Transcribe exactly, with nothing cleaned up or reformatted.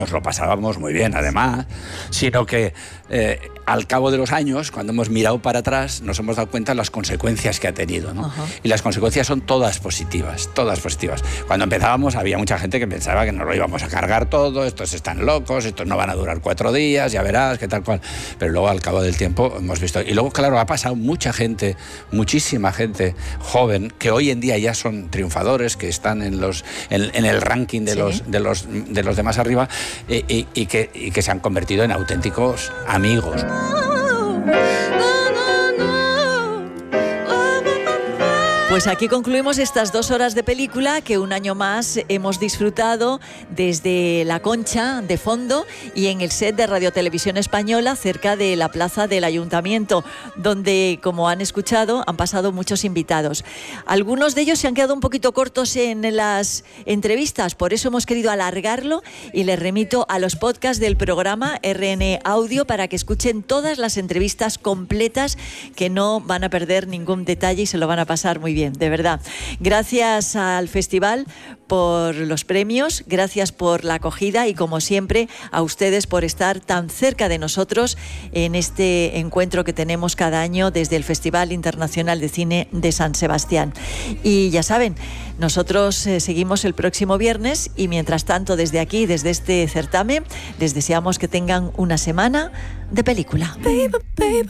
nos lo pasábamos muy bien, además, sino que eh, al cabo de los años, cuando hemos mirado para atrás, nos hemos dado cuenta de las consecuencias que ha tenido, ¿no? Uh-huh. Y las consecuencias son todas positivas, todas positivas. Cuando empezábamos había mucha gente que pensaba que nos lo íbamos a cargar todo, estos están locos, estos no van a durar cuatro días, ya verás, qué tal cual. Pero luego al cabo del tiempo hemos visto... Y luego, claro, ha pasado mucha gente, muchísima gente joven, que hoy en día ya son triunfadores, que están en, los, en, en el ranking de, ¿sí? los, de, los, de los demás arriba, y, y, y, que, y que se han convertido en auténticos amigos. Pues aquí concluimos estas dos horas de película que un año más hemos disfrutado desde La Concha de fondo y en el set de Radio Televisión Española cerca de la plaza del Ayuntamiento, donde, como han escuchado, han pasado muchos invitados. Algunos de ellos se han quedado un poquito cortos en las entrevistas, por eso hemos querido alargarlo y les remito a los podcasts del programa R N Audio para que escuchen todas las entrevistas completas, que no van a perder ningún detalle y se lo van a pasar muy bien. De verdad. Gracias al festival por los premios, gracias por la acogida y, como siempre, a ustedes por estar tan cerca de nosotros en este encuentro que tenemos cada año desde el Festival Internacional de Cine de San Sebastián. Y ya saben, nosotros eh, seguimos el próximo viernes y, mientras tanto, desde aquí, desde este certamen, les deseamos que tengan una semana de película. Baby, baby.